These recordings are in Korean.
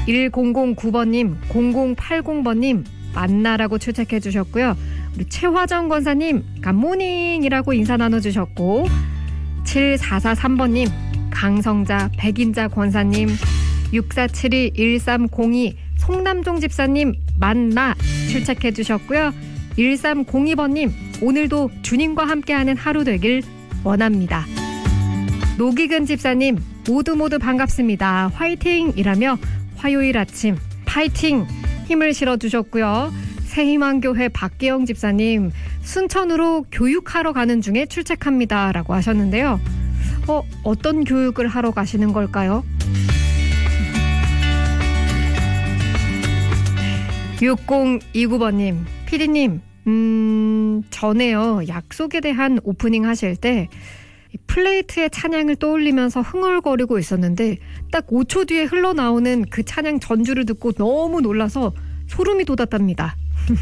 1009번님, 0080번님 만나라고 출첵해 주셨고요. 우리 최화정 권사님 굿모닝이라고 인사 나눠주셨고 7443번님 강성자 백인자 권사님 64721302 송남종 집사님 만나 출첵해 주셨고요. 1302번님 오늘도 주님과 함께하는 하루 되길 원합니다. 노기근 집사님 모두 반갑습니다. 화이팅이라며 화요일 아침 파이팅 힘을 실어주셨고요. 새희망교회 박기영 집사님 순천으로 교육하러 가는 중에 출첵합니다 라고 하셨는데요. 어떤 교육을 하러 가시는 걸까요? 6029번님 피디님 전에요 약속에 대한 오프닝 하실 때 플레이트의 찬양을 떠올리면서 흥얼거리고 있었는데 딱 5초 뒤에 흘러나오는 그 찬양 전주를 듣고 너무 놀라서 소름이 돋았답니다.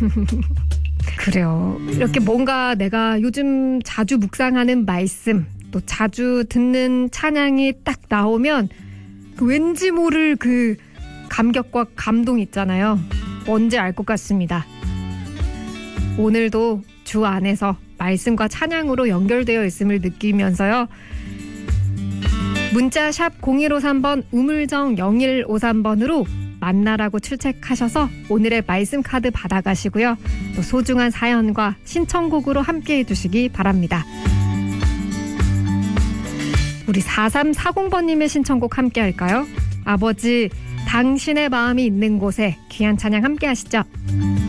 그래요. 이렇게 뭔가 내가 요즘 자주 묵상하는 말씀 또 자주 듣는 찬양이 딱 나오면 왠지 모를 그 감격과 감동 있잖아요. 뭔지 알 것 같습니다. 오늘도 주 안에서 말씀과 찬양으로 연결되어 있음을 느끼면서요. 문자 샵 0153번 우물정 0153번으로 만나라고 출첵하셔서 오늘의 말씀 카드 받아가시고요. 또 소중한 사연과 신청곡으로 함께해 주시기 바랍니다. 우리 4340번님의 신청곡 함께 할까요? 아버지 당신의 마음이 있는 곳에 귀한 찬양 함께 하시죠.